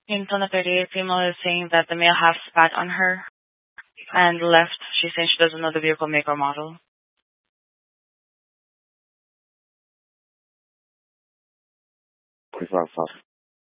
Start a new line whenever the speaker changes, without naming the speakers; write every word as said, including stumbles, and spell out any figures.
In Tona thirty-eight, female is saying that the male half spat on her and left. She's saying she doesn't know the vehicle make or model.
Quick round five.